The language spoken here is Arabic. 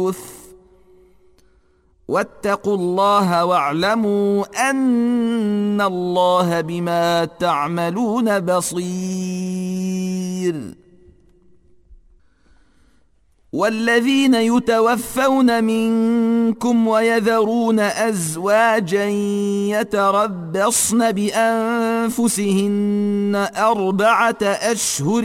الخبث واتقوا الله واعلموا أن الله بما تعملون بصير. والذين يتوفون منكم ويذرون أزواجا يتربصن بأنفسهن 4 أشهر